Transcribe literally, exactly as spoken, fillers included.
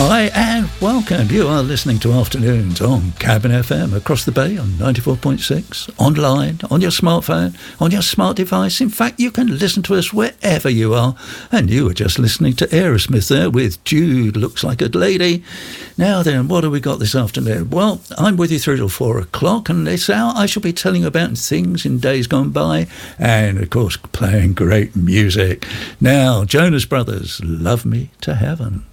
Hi and welcome. You are listening to Afternoons on Cabin F M across the bay on ninety-four point six, online, on your smartphone, on your smart device. In fact, you can listen to us wherever you are. And you were just listening to Aerosmith there with Jude Looks Like a Lady. Now then, what have we got this afternoon? Well, I'm with you through till four o'clock, and this hour I shall be telling you about things in days gone by and, of course, playing great music. Now, Jonas Brothers, Love Me to Heaven.